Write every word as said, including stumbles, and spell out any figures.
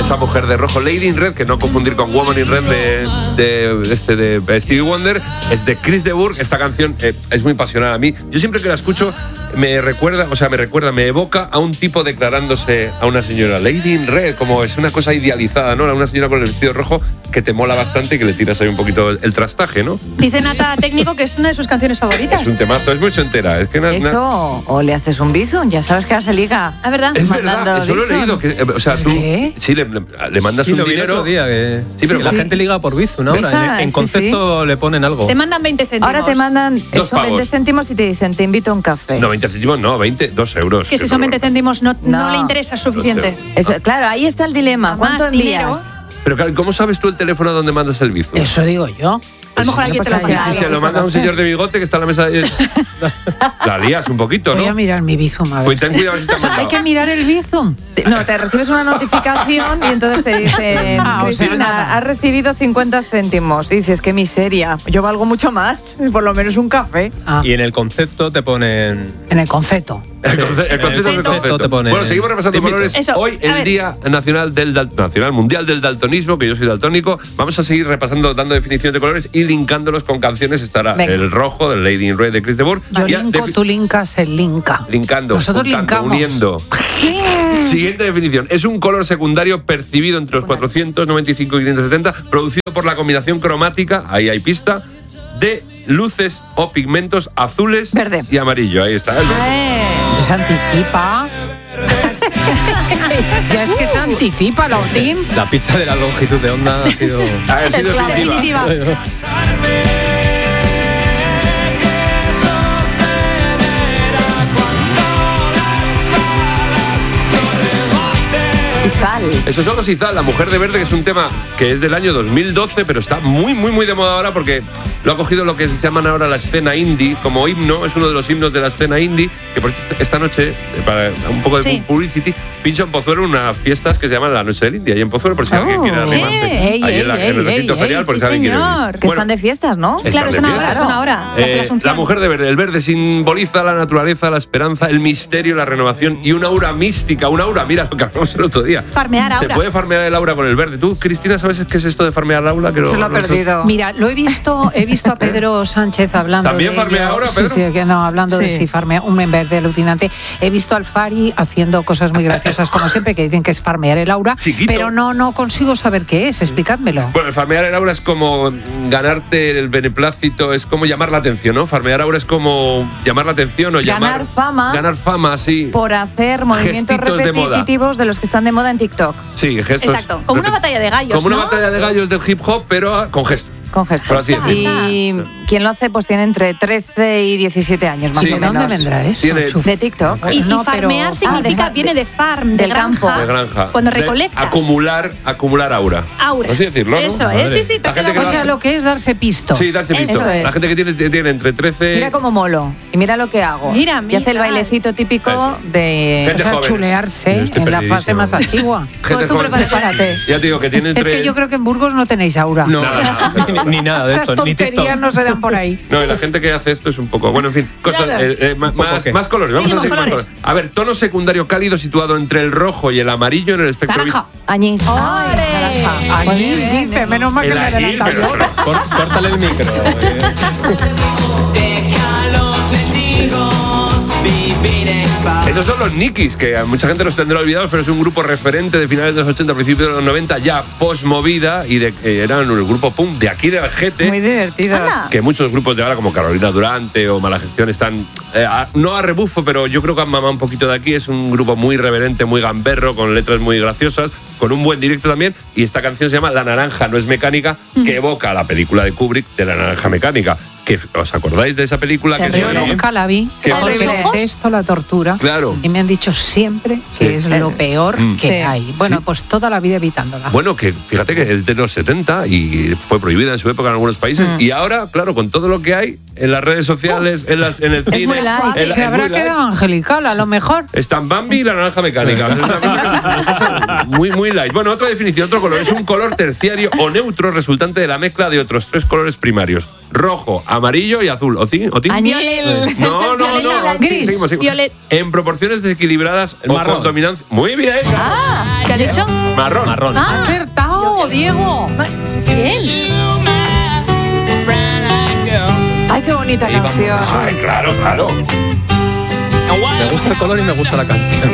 esa mujer de rojo, Lady in Red, que no confundir con Woman in Red de, de, este, de Stevie Wonder, es de Chris de Burgh. Esta canción eh, es muy pasional a mí. Yo siempre que la escucho me recuerda, o sea, me recuerda, me evoca a un tipo declarándose a una señora, Lady in Red, como es una cosa idealizada, ¿no? Una señora con el vestido rojo que te mola bastante y que le tiras ahí un poquito el, el trastaje, ¿no? Dice Nata Técnico que es una de sus canciones favoritas. Es un temazo, es muy entera. Es que na, Eso, na... o le haces un bizum, ya sabes que ahora se liga. ¿Es verdad? Es verdad, eso lo he leído. Que, o sea, tú ¿Qué? sí le, le mandas Sí, un lo vi el dinero. otro día, que Sí, pero la sí. gente liga por Bizum ahora. Bizum, En, en sí, concepto le ponen algo. Te mandan veinte céntimos. Ahora te mandan esos pavos. veinte céntimos y te dicen, te invito a un café. No, veinte céntimos, no, veinte, dos euros. Es que si son veinte céntimos no, no. No. le interesa suficiente. Eso, claro, ahí está el dilema. ¿Cuánto Más envías? dinero. Pero claro, ¿cómo sabes tú el teléfono donde mandas el bizum? Eso digo yo. A lo mejor alguien te lo pues, manda. Si se lo manda a un señor de bigote que está en la mesa de... La lías un poquito, Voy a ¿no? mirar mi Bizum a ver. Pues ten cuidado si te ha O sea, hay mandado. que mirar el Bizum. No, te recibes una notificación y entonces te dicen, Ah, o sea, Cristina, nada. has recibido cincuenta céntimos. Y dices, qué miseria, yo valgo mucho más, por lo menos un café. Ah, Y en el concepto te ponen... en el concepto. El conce- el concepto del concepto. te pone- Bueno, seguimos repasando te invito. colores. Eso, Hoy a el ver. Día Nacional del Dal- Nacional Mundial del Daltonismo, que yo soy daltónico. Vamos a seguir repasando, dando definiciones de colores y linkándolos con canciones. Estará Venga. el rojo del Lady in Red de Chris de Burgh. Yo Ya linko, defi- tú linkas, él linka. Linkando, Nosotros juntando, linkamos. uniendo. Siguiente definición. Es un color secundario percibido entre los cuatrocientos noventa y cinco y quinientos setenta, producido por la combinación cromática, ahí hay pista, de luces o pigmentos azules Verde. y amarillo. Ahí está. el verde. Eh, Se anticipa. Ya es que se anticipa, Lautín. La pista de la longitud de onda ha sido... Ha sido es la definitiva. definitiva. Izal. Esos son los Izal, la mujer de verde, que es un tema que es del año dos mil doce, pero está muy, muy, muy de moda ahora porque lo ha cogido lo que se llaman ahora la escena indie como himno. Es uno de los himnos de la escena indie, que por esta noche, para un poco de Sí. publicity, pincha en Pozuelo unas fiestas que se llaman la Noche del Indie, ahí en Pozuelo, por si alguien quiere arrimarse. ey, ahí en, la- ey, en el ey, recinto ey, ferial, por sí, si alguien quiere señor. venir. Que Bueno, están de fiestas, ¿no? Están Claro, de es una hora, fiesta. es una hora. Las de la Eh, Asunción. la mujer de verde. El verde simboliza la naturaleza, la esperanza, el misterio, la renovación y una aura mística. Una aura, mira lo que hablamos el otro día. Farmear Se aura. puede farmear el aura con el verde. ¿Tú, Cristina, sabes qué es esto de farmear el aura? Que Se lo ha no- perdido. Mira, lo he visto, he visto a Pedro Sánchez hablando ¿También de farmea ello. ahora, Sí, Pedro? sí, que no, hablando de Sí. si farmea, un en verde alucinante. He visto al Fari haciendo cosas muy graciosas, como siempre, que dicen que es farmear el aura, Chiquito. pero no, no consigo saber qué es, explicádmelo. Bueno, el farmear el aura es como ganarte el beneplácito, es como llamar la atención, ¿no? Farmear aura es como llamar la atención o Ganar llamar... fama. Ganar fama, sí. Por hacer movimientos Gestitos de moda. repetitivos de, los que están de moda en TikTok. Sí, gestos. Exacto. Como una repet- batalla de gallos, Como una ¿no? batalla de gallos del hip hop, pero ah, con gestos. Con gestos. Por así decirlo. Y quien lo hace, pues tiene entre trece y diecisiete años, más Sí. o ¿De menos. dónde vendrá eso? Tiene- Chuf? De TikTok. Y, y No, pero- farmear Ah, significa, de- viene de farm, de del campo. granja. De granja. Cuando De recolectas. acumular, acumular aura. Aura. Así decirlo, ¿no? Eso es, sí, sí, te La queda gente que O lo sea, hace- lo que es darse pisto. Sí, darse visto. Eso es. La gente que tiene, tiene entre trece... Mira cómo molo. Y mira lo que hago. Mira, Y hace el mira. bailecito típico Eso. de... Gente O sea, joven. chulearse Yo estoy en la fase perdidísimo. más antigua. gente Tú joven. prepárate. Ya te digo que tiene entre... Es que yo creo que en Burgos no tenéis aura. No, Nada, nada. ni, ni nada de Esas esto, ni tonterías TikTok. no se dan por ahí. No, y la gente que hace esto es un poco... Bueno, en fin, cosas... Claro. eh, eh, ma- poco más, qué. más colores. Vamos a Seguimos, seguir más colores. colores. A ver, tono secundario cálido situado entre el rojo y el amarillo en el espectro... Naranja. Añí. ¡Ole! Naranja. Allí Muy bien. dice, menos mal vis- que El me aguil, adelanta pero- yo. pero- Cór- Córtale el micro. Esos son los Nikis, que a mucha gente los tendrá olvidados, pero es un grupo referente de finales de los ochenta, principios de los noventa, ya post-movida, y de, eh, eran el grupo punk de aquí de Algete. Muy divertidos. Anda. Que muchos grupos de ahora, como Carolina Durante o Mala Gestión, están, eh, a- no a rebufo, pero yo creo que han mamado un poquito de aquí. Es un grupo muy reverente, muy gamberro, con letras muy graciosas, con un buen directo también. Y esta canción se llama La naranja no es mecánica, que evoca la película de Kubrick de La naranja mecánica. Que, ¿os acordáis de esa película? Que Terrible. se Yo llama- nunca la vi, Qué porque horrible. detesto la tortura. Claro. Y me han dicho siempre que Sí. es lo peor Mm. que Sí. hay. Bueno, Sí. pues toda la vida evitándola. Bueno, que fíjate que es de los setenta y fue prohibida en su época en algunos países. Y ahora, claro, con todo lo que hay en las redes sociales, en, las- en el Es cine. muy light. en la- Se es habrá muy light. quedado angelical, a lo mejor. Están Bambi y la naranja mecánica. Es una cosa- una cosa muy, muy light. Bueno, otra definición, otro color. Es un color terciario o neutro resultante de la mezcla de otros tres colores primarios. rojo, amarillo y azul. ¿O ti? ¿O ti? Añil. No, no, no. Violeta, Sí, gris, seguimos, seguimos. violet. En proporciones desequilibradas El o marrón. con dominancia. Muy bien. Ah, ¿qué has dicho? Marrón. Marrón. Ah. ¡Acertado, Diego! Bien. Ay, qué bonita Ahí vamos. canción. Ay, claro, claro. Me gusta el color y me gusta la canción.